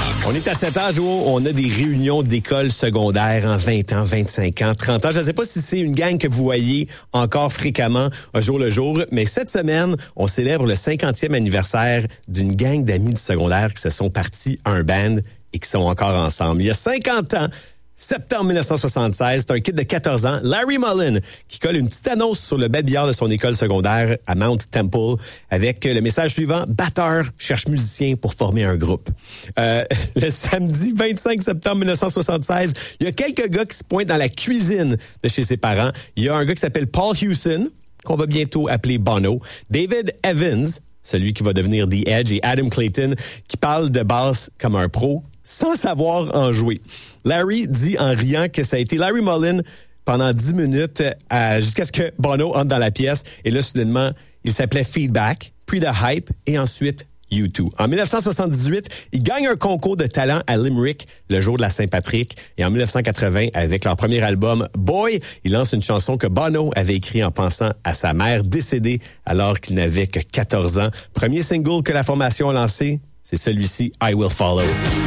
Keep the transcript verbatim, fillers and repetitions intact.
On est à cet âge où on a des réunions d'école secondaire en vingt ans, vingt-cinq ans, trente ans. Je ne sais pas si c'est une gang que vous voyez encore fréquemment un jour le jour, mais cette semaine, on célèbre le cinquantième anniversaire d'une gang d'amis du secondaire qui se sont partis un band et qui sont encore ensemble. Il y a cinquante ans, septembre mille neuf cent soixante-seize, c'est un kid de quatorze ans, Larry Mullen, qui colle une petite annonce sur le babillard de son école secondaire à Mount Temple avec le message suivant: batteur cherche musicien pour former un groupe. Euh, le samedi vingt-cinq septembre mille neuf cent soixante-seize, il y a quelques gars qui se pointent dans la cuisine de chez ses parents. Il y a un gars qui s'appelle Paul Hewson, qu'on va bientôt appeler Bono, David Evans, celui qui va devenir The Edge, et Adam Clayton, qui parle de basse comme un pro, sans savoir en jouer. Larry dit en riant que ça a été Larry Mullen pendant dix minutes euh, jusqu'à ce que Bono entre dans la pièce. Et là, soudainement, il s'appelait Feedback, puis The Hype et ensuite U deux. En mille neuf cent soixante-dix-huit, il gagne un concours de talent à Limerick le jour de la Saint-Patrick. Et en mille neuf cent quatre-vingts, avec leur premier album Boy, il lance une chanson que Bono avait écrite en pensant à sa mère décédée alors qu'il n'avait que quatorze ans. Premier single que la formation a lancé, c'est celui-ci, I Will Follow.